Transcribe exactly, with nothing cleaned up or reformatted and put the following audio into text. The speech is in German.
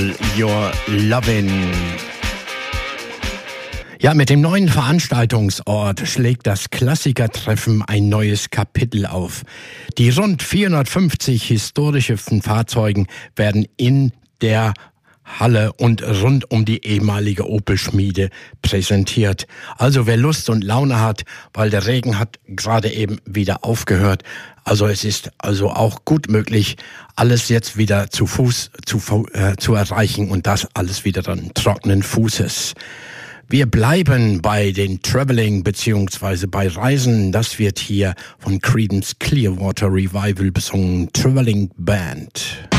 All Your Lovin'. Ja, mit dem neuen Veranstaltungsort schlägt das Klassikertreffen ein neues Kapitel auf. Die rund vierhundertfünfzig historischen Fahrzeugen werden in der Halle und rund um die ehemalige Opel-Schmiede präsentiert. Also wer Lust und Laune hat, weil der Regen hat gerade eben wieder aufgehört. Also es ist also auch gut möglich, alles jetzt wieder zu Fuß zu, äh, zu erreichen und das alles wieder dann trockenen Fußes. Wir bleiben bei den Traveling beziehungsweise bei Reisen. Das wird hier von Creedence Clearwater Revival besungen, Traveling Band.